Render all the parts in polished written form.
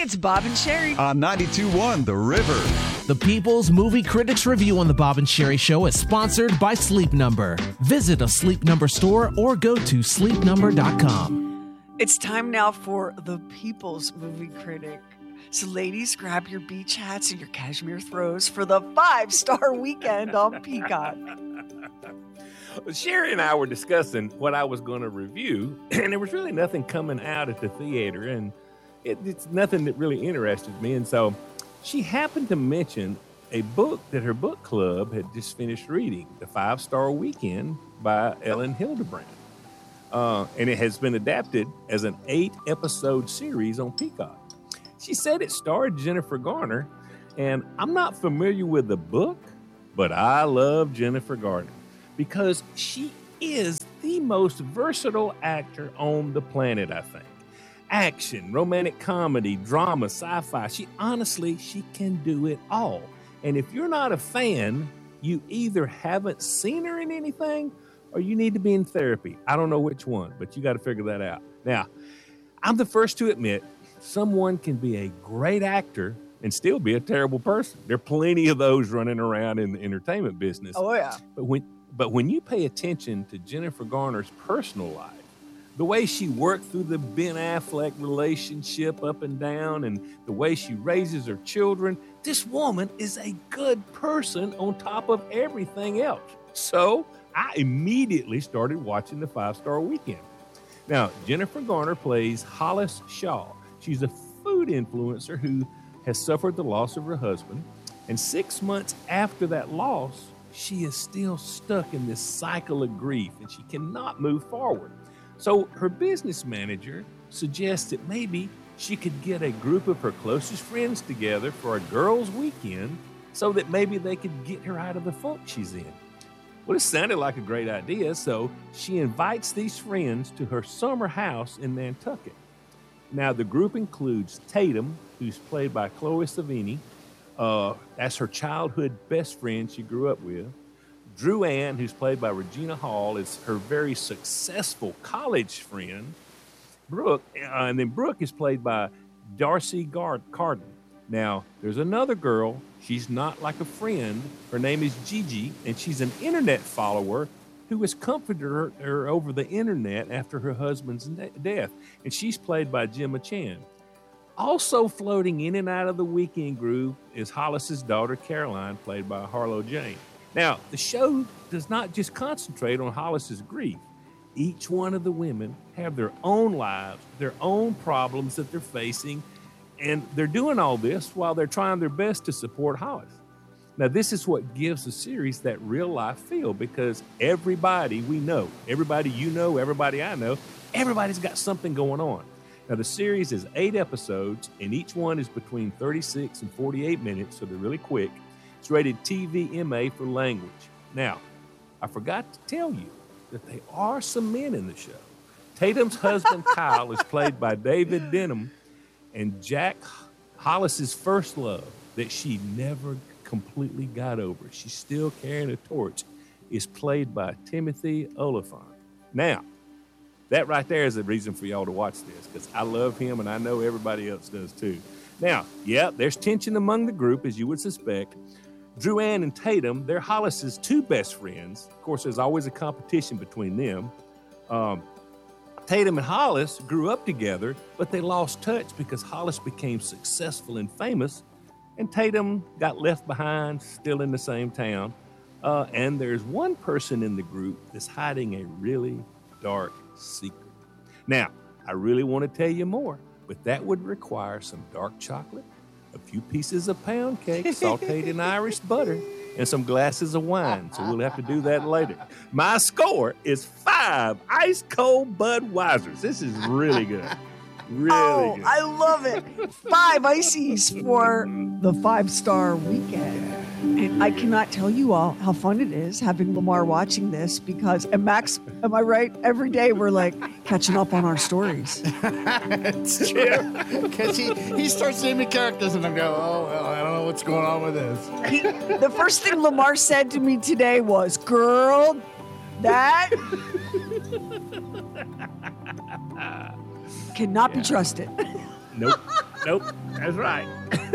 It's Bob and Sherry. On 92.1 The River. The People's Movie Critics Review on The Bob and Sherry Show is sponsored by Sleep Number. Visit a Sleep Number store or go to sleepnumber.com. It's time now for the People's Movie Critic. So ladies, grab your beach hats and your cashmere throws for the 5-star weekend on Peacock. Sherry and I were discussing what I was going to review, and there was really nothing coming out at the theater, and it's nothing that really interested me. And so she happened to mention a book that her book club had just finished reading, The 5-Star Weekend by Ellen Hildebrand. And it has been adapted as an 8-episode series on Peacock. She said it starred Jennifer Garner, and I'm not familiar with the book, but I love Jennifer Garner because she is the most versatile actor on the planet, I think. Action, romantic comedy, drama, sci-fi. She can do it all. And if you're not a fan, you either haven't seen her in anything or you need to be in therapy. I don't know which one, but you got to figure that out. Now, I'm the first to admit someone can be a great actor and still be a terrible person. There are plenty of those running around in the entertainment business. Oh, yeah. But when you pay attention to Jennifer Garner's personal life, the way she worked through the Ben Affleck relationship up and down and the way she raises her children, this woman is a good person on top of everything else. So I immediately started watching The 5-Star Weekend. Now, Jennifer Garner plays Hollis Shaw. She's a food influencer who has suffered the loss of her husband. And 6 months after that loss, she is still stuck in this cycle of grief and she cannot move forward. So her business manager suggests that maybe she could get a group of her closest friends together for a girls' weekend so that maybe they could get her out of the funk she's in. Well, it sounded like a great idea, so she invites these friends to her summer house in Nantucket. Now, the group includes Tatum, who's played by Chloe Sevigny. That's her childhood best friend she grew up with. Drew Ann, who's played by Regina Hall, is her very successful college friend. Brooke is played by Darcy Carden. Now, there's another girl. She's not like a friend. Her name is Gigi, and she's an internet follower who has comforted her over the internet after her husband's death. And she's played by Gemma Chan. Also floating in and out of the weekend group is Hollis's daughter, Caroline, played by Harlow Jane. Now, the show does not just concentrate on Hollis's grief. Each one of the women have their own lives, their own problems that they're facing, and they're doing all this while they're trying their best to support Hollis. Now, this is what gives the series that real-life feel because everybody we know, everybody you know, everybody I know, everybody's got something going on. Now, the series is 8 episodes, and each one is between 36 and 48 minutes, so they're really quick. It's rated TVMA for language. Now, I forgot to tell you that there are some men in the show. Tatum's husband, Kyle, is played by David Denham, and Jack, Hollis's first love that she never completely got over, she's still carrying a torch, is played by Timothy Olyphant. Now, that right there is a reason for y'all to watch this because I love him and I know everybody else does too. Now, yeah, there's tension among the group, as you would suspect. Drew Ann and Tatum, they're Hollis's 2 best friends. Of course, there's always a competition between them. Tatum and Hollis grew up together, but they lost touch because Hollis became successful and famous, and Tatum got left behind, still in the same town. And there's one person in the group that's hiding a really dark secret. Now, I really want to tell you more, but that would require some dark chocolate, a few pieces of pound cake sauteed in Irish butter, and some glasses of wine. So we'll have to do that later. My score is 5 ice-cold Budweisers. This is really good. Really good. I love it. 5 ices for the 5-Star Weekend. And I cannot tell you all how fun it is having Lamar watching this because, and Max, am I right? Every day we're like catching up on our stories. It's true. Because he starts naming characters and I go, oh, well, I don't know what's going on with this. The first thing Lamar said to me today was, girl, that cannot be trusted. Nope. Nope. That's right.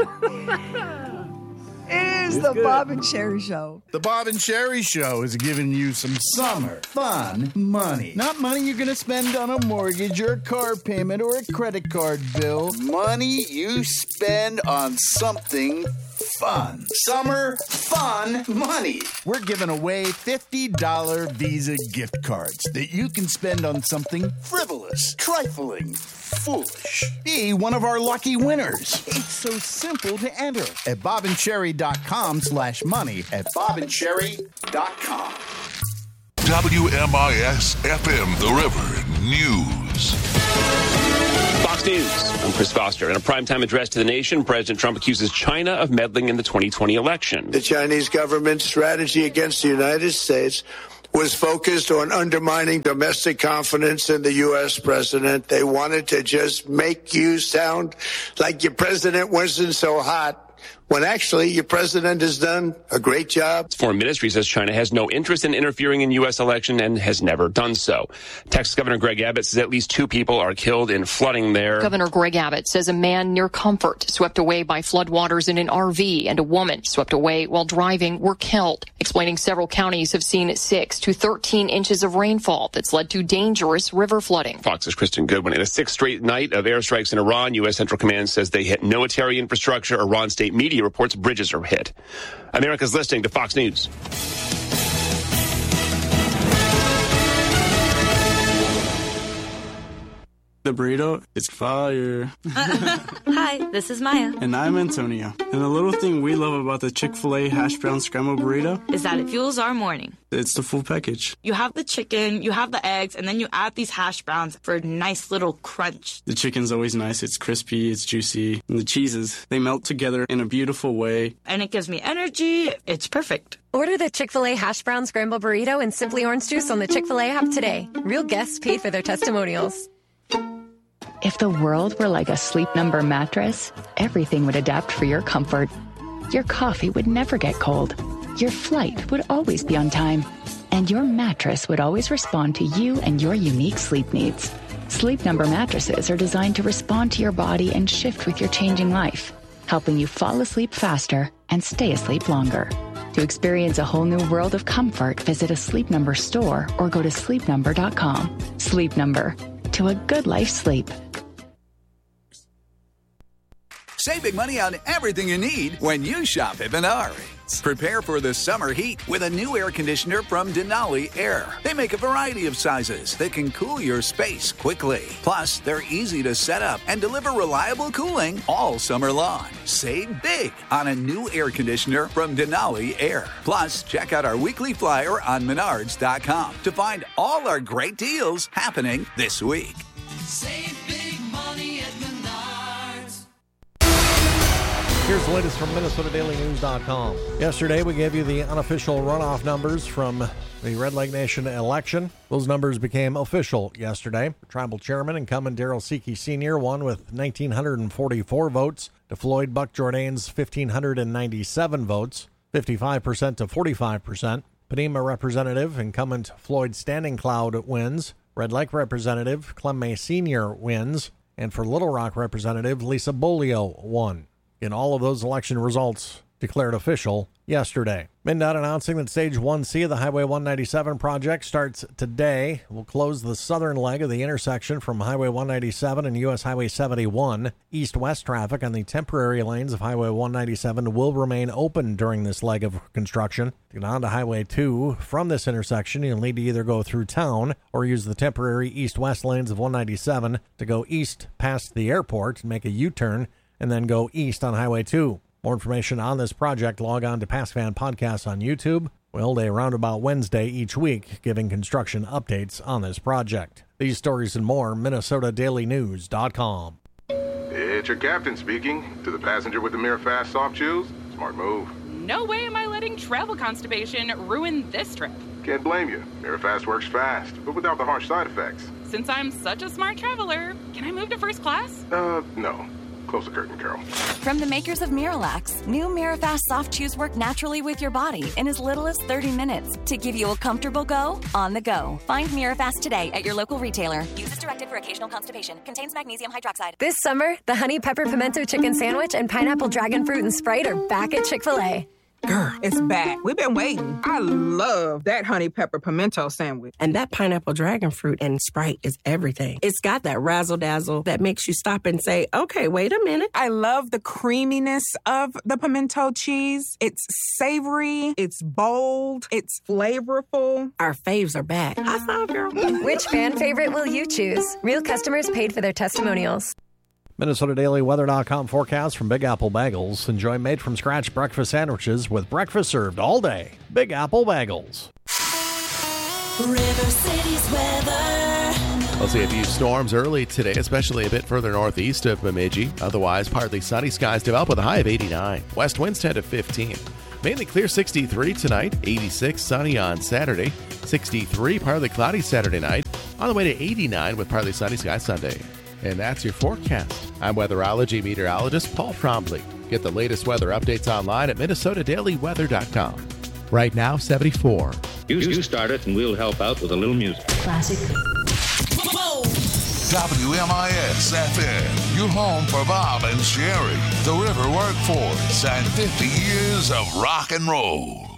It is It's the good. Bob and Sherry Show. The Bob and Sherry Show is giving you some summer fun money. Not money you're going to spend on a mortgage or a car payment or a credit card bill. Money you spend on something fun. Summer fun money. We're giving away $50 Visa gift cards that you can spend on something frivolous, trifling, foolish. Be one of our lucky winners. It's so simple to enter at bobandcherry.com/money at bobandcherry.com. WMIS FM, The River News. Fox News. I'm Chris Foster. In a primetime address to the nation, President Trump accuses China of meddling in the 2020 election. The Chinese government's strategy against the United States was focused on undermining domestic confidence in the U.S. president. They wanted to just make you sound like your president wasn't so hot, when actually your president has done a great job. The Foreign Ministry says China has no interest in interfering in U.S. election and has never done so. Texas Governor Greg Abbott says at least 2 people are killed in flooding there. Governor Greg Abbott says a man near Comfort swept away by floodwaters in an RV and a woman swept away while driving were killed, explaining several counties have seen 6 to 13 inches of rainfall that's led to dangerous river flooding. Fox's Kristen Goodwin. In a 6th straight night of airstrikes in Iran, U.S. Central Command says they hit military infrastructure. Iran state media reports bridges are hit. America's listening to Fox News. The burrito, it's fire. Hi, this is Maya. And I'm Antonio. And the little thing we love about the Chick-fil-A hash brown scrambled burrito is that it fuels our morning. It's the full package. You have the chicken, you have the eggs, and then you add these hash browns for a nice little crunch. The chicken's always nice. It's crispy, it's juicy. And the cheeses, they melt together in a beautiful way. And it gives me energy. It's perfect. Order the Chick-fil-A hash brown scrambled burrito and Simply Orange Juice on the Chick-fil-A app today. Real guests paid for their testimonials. If the world were like a Sleep Number mattress, everything would adapt for your comfort. Your coffee would never get cold. Your flight would always be on time. And your mattress would always respond to you and your unique sleep needs. Sleep Number mattresses are designed to respond to your body and shift with your changing life, helping you fall asleep faster and stay asleep longer. To experience a whole new world of comfort, visit a Sleep Number store or go to sleepnumber.com. Sleep Number. To a good life sleep. Save big money on everything you need when you shop at Menards. Prepare for the summer heat with a new air conditioner from Denali Air. They make a variety of sizes that can cool your space quickly. Plus, they're easy to set up and deliver reliable cooling all summer long. Save big on a new air conditioner from Denali Air. Plus, check out our weekly flyer on Menards.com to find all our great deals happening this week. Save big money at Menards. Here's the latest from MinnesotaDailyNews.com. Yesterday, we gave you the unofficial runoff numbers from the Red Lake Nation election. Those numbers became official yesterday. Tribal Chairman incumbent Darrell Seekey Sr. won with 1,944 votes to Floyd Buck Jourdain's 1,597 votes, 55% to 45%. Panema Representative incumbent Floyd Standing Cloud wins. Red Lake Representative Clem May Sr. wins. And for Little Rock Representative Lisa Bolio won. In all of those election results declared official yesterday. MnDOT announcing that Stage 1C of the Highway 197 project starts today. We'll close the southern leg of the intersection from Highway 197 and U.S. Highway 71. East-west traffic on the temporary lanes of Highway 197 will remain open during this leg of construction. To get onto Highway 2 from this intersection, you'll need to either go through town or use the temporary east-west lanes of 197 to go east past the airport and make a U-turn and then go east on Highway 2. More information on this project, log on to Past Fan Podcasts on YouTube. We hold a roundabout Wednesday each week, giving construction updates on this project. These stories and more, MinnesotaDailyNews.com. It's your captain speaking. To the passenger with the Mirror Fast soft chews, smart move. No way am I letting travel constipation ruin this trip. Can't blame you. Mirror Fast works fast, but without the harsh side effects. Since I'm such a smart traveler, can I move to first class? No. Close the curtain, Carol. From the makers of Miralax, new Mirafast soft chews work naturally with your body in as little as 30 minutes to give you a comfortable go on the go. Find Mirafast today at your local retailer. Use as directed for occasional constipation. Contains magnesium hydroxide. This summer, the Honey Pepper Pimento Chicken Sandwich and Pineapple Dragon Fruit and Sprite are back at Chick-fil-A. Girl, it's back. We've been waiting. I love that honey pepper pimento sandwich. And that pineapple dragon fruit and Sprite is everything. It's got that razzle-dazzle that makes you stop and say, okay, wait a minute. I love the creaminess of the pimento cheese. It's savory, it's bold, it's flavorful. Our faves are back. High five, girl. Which fan favorite will you choose? Real customers paid for their testimonials. MinnesotaDailyWeather.com forecast from Big Apple Bagels. Enjoy made-from-scratch breakfast sandwiches with breakfast served all day. Big Apple Bagels. River City's weather. We'll see a few storms early today, especially a bit further northeast of Bemidji. Otherwise, partly sunny skies develop with a high of 89. West winds 10 to 15. Mainly clear 63 tonight, 86 sunny on Saturday, 63 partly cloudy Saturday night. On the way to 89 with partly sunny skies Sunday. And that's your forecast. I'm weatherology meteorologist Paul Trombley. Get the latest weather updates online at MinnesotaDailyWeather.com. Right now, 74. You start it and we'll help out with a little music. Classic. WMIS FM, your home for Bob and Sherry, the River Workforce, and 50 years of rock and roll.